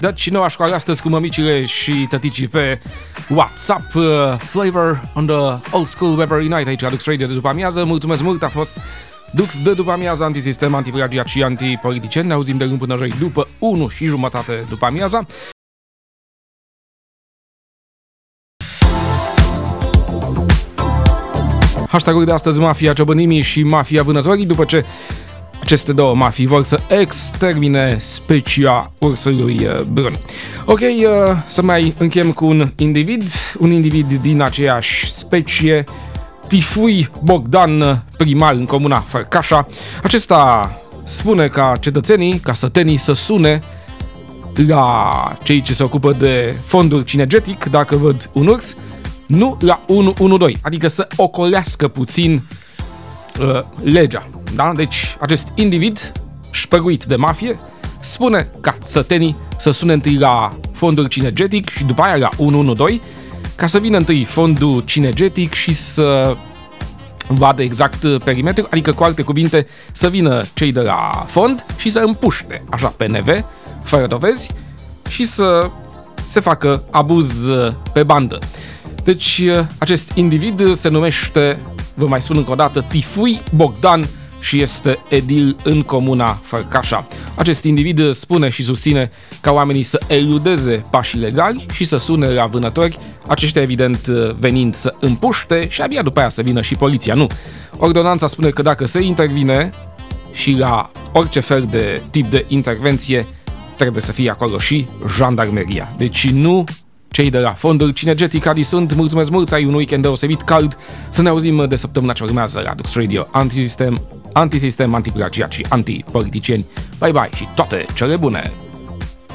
Deci noua școală astăzi cu mămicile și tăticii pe WhatsApp. Flavor on the Old School Every Night aici la Dux Radio de după amiază. Mulțumesc mult, a fost Dux de după amiază, antisistem, antiplagiat și antipoliticieni. Ne auzim de luni până joi după 1:30 după amiaza. Hashtag-ul de astăzi, Mafia Ciobănimii și Mafia Vânătorii, după ce aceste două mafii vor să extermine specia ursului brun. Ok, să mai închem cu un individ din aceeași specie, Tifui Bogdan, primar în comuna Fărcașa. Acesta spune ca cetățenii, ca sătenii să sune la cei ce se ocupă de fonduri Cinegetic dacă văd un urs, nu la 112, adică să ocolească puțin legea. Da? Deci acest individ șpăguit de mafie spune ca sătenii să sune întâi la fondul Cinegetic și după aia la 112 ca să vină întâi fondul Cinegetic și să vadă exact perimetrul, adică cu alte cuvinte să vină cei de la fond și să împuște așa pe NV, fără dovezi și să se facă abuz pe bandă. Deci acest individ se numește, vă mai spun încă o dată, Tifui Bogdan și este edil în comuna Fărcașa. Acest individ spune și susține ca oamenii să eludeze pașii legali și să sune la vânători, aceștia evident venind să împuște și abia după aia să vină și poliția. Nu. Ordonanța spune că dacă se intervine și la orice fel de tip de intervenție, trebuie să fie acolo și jandarmeria. Deci nu cei de la fondul Cinegetic. Adi sunt, mulțumesc mult, să ai un weekend deosebit cald. Să ne auzim de săptămâna ce urmează la Dux Radio. Antisistem, antiplagiat și antipoliticieni. Bye bye și toate cele bune!